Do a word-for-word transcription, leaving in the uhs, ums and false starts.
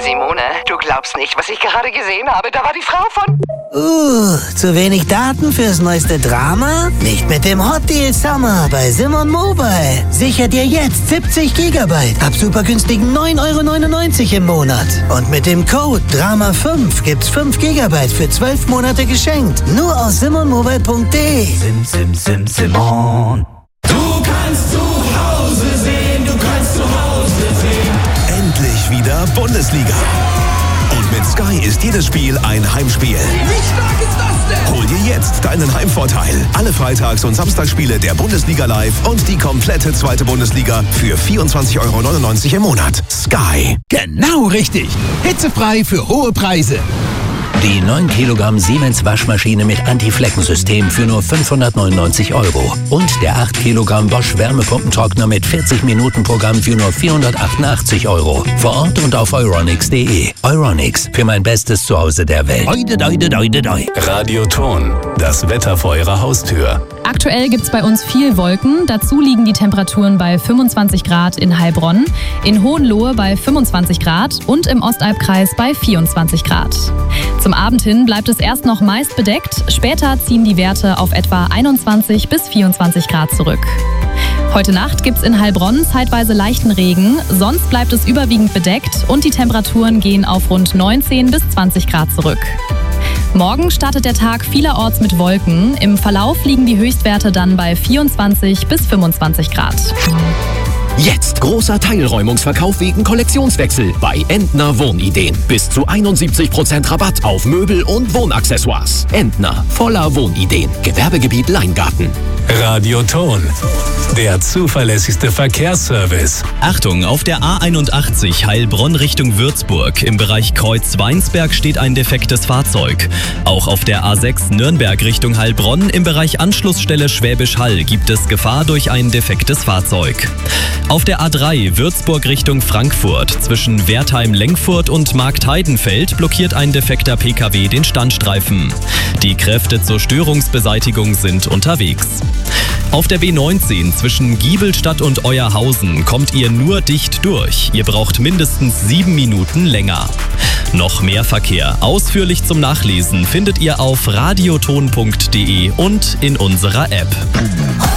Simone, du glaubst nicht, was ich gerade gesehen habe. Da war die Frau von... Uh, zu wenig Daten fürs neueste Drama? Nicht mit dem Hot Deal Summer bei Simon Mobile. Sicher dir jetzt siebzig Gigabyte ab super günstigen neun Euro neunundneunzig im Monat. Und mit dem Code Drama fünf gibt's fünf Gigabyte für zwölf Monate geschenkt. Nur aus simon mobile punkt de. Sim, sim, sim, Simon. Du kannst zu Hause sehen, du kannst zu Hause sehen. Endlich wieder Bundesliga. Und mit Sky ist jedes Spiel ein Heimspiel. Wie stark ist das denn? Hol dir jetzt deinen Heimvorteil. Alle Freitags- und Samstagsspiele der Bundesliga live und die komplette zweite Bundesliga für vierundzwanzig Euro neunundneunzig im Monat. Sky. Genau richtig. Hitzefrei für hohe Preise. Die neun Kilogramm Siemens Waschmaschine mit Anti-Flecken-System für nur fünfhundertneunundneunzig Euro. Und der acht Kilogramm Bosch Wärmepumpentrockner mit vierzig Minuten Programm für nur vierhundertachtundachtzig Euro. Vor Ort und auf euronics punkt de. Euronics, für mein bestes Zuhause der Welt. Doi, doi, doi, doi, doi. Radioton, das Wetter vor eurer Haustür. Aktuell gibt es bei uns viel Wolken. Dazu liegen die Temperaturen bei fünfundzwanzig Grad in Heilbronn, in Hohenlohe bei fünfundzwanzig Grad und im Ostalbkreis bei vierundzwanzig Grad. Zum Abend hin bleibt es erst noch meist bedeckt. Später ziehen die Werte auf etwa einundzwanzig bis vierundzwanzig Grad zurück. Heute Nacht gibt es in Heilbronn zeitweise leichten Regen. Sonst bleibt es überwiegend bedeckt und die Temperaturen gehen auf rund neunzehn bis zwanzig Grad zurück. Morgen startet der Tag vielerorts mit Wolken. Im Verlauf liegen die Höchstwerte dann bei vierundzwanzig bis fünfundzwanzig Grad. Jetzt großer Teilräumungsverkauf wegen Kollektionswechsel bei Entner Wohnideen. Bis zu einundsiebzig Prozent Rabatt auf Möbel und Wohnaccessoires. Entner, voller Wohnideen. Gewerbegebiet Leingarten. Radioton, der zuverlässigste Verkehrsservice. Achtung, auf der A einundachtzig Heilbronn Richtung Würzburg. Im Bereich Kreuz-Weinsberg steht ein defektes Fahrzeug. Auch auf der A sechs Nürnberg Richtung Heilbronn im Bereich Anschlussstelle Schwäbisch Hall gibt es Gefahr durch ein defektes Fahrzeug. Auf der A drei Würzburg Richtung Frankfurt zwischen Wertheim-Lengfurt und Marktheidenfeld blockiert ein defekter P K W den Standstreifen. Die Kräfte zur Störungsbeseitigung sind unterwegs. Auf der B neunzehn zwischen Giebelstadt und Euerhausen kommt ihr nur dicht durch. Ihr braucht mindestens sieben Minuten länger. Noch mehr Verkehr ausführlich zum Nachlesen findet ihr auf radioton punkt de und in unserer App.